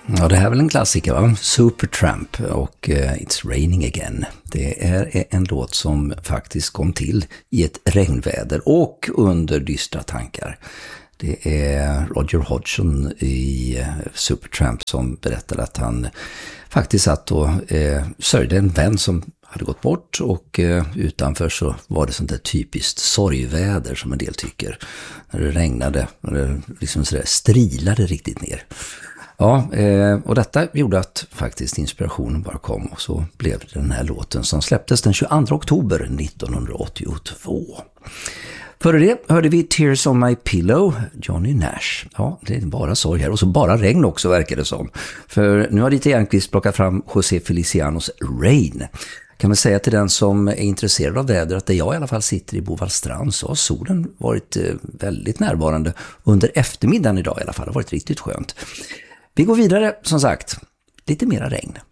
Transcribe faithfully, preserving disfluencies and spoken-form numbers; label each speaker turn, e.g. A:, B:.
A: Ja, det här är väl en klassiker, va? Supertramp och uh, It's Raining Again. Det är en låt som faktiskt kom till i ett regnväder och under dystra tankar. Det är Roger Hodgson i Supertramp som berättade att han faktiskt satt och eh, sörjde en vän som hade gått bort, och eh, utanför så var det sånt där typiskt sorgväder som en del tycker. När det regnade och det liksom sådär strilade riktigt ner. Ja, eh, och detta gjorde att faktiskt inspirationen bara kom, och så blev det den här låten som släpptes den tjugoandra oktober nittonhundraåttiotvå. Före det hörde vi Tears on My Pillow, Johnny Nash. Ja, det är bara sorg här. Och så bara regn också, verkar det som. För nu har Dieter Järnqvist plockat fram José Felicianos Rain. Kan man säga till den som är intresserad av väder att där jag i alla fall sitter i Bovallstrand så har solen varit väldigt närvarande under eftermiddagen idag i alla fall. Det har varit riktigt skönt. Vi går vidare, som sagt. Lite mera regn.